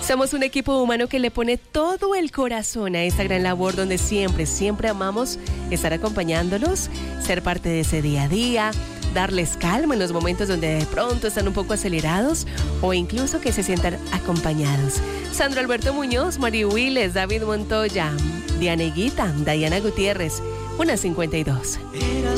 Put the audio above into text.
Somos un equipo humano que le pone todo el corazón a esta gran labor donde siempre amamos estar acompañándolos, ser parte de ese día a día, darles calma en los momentos donde de pronto están un poco acelerados o incluso que se sientan acompañados. Sandro Alberto Muñoz, Mari Willes, David Montoya, Diana Higuita, Dayana Gutiérrez, 1:52.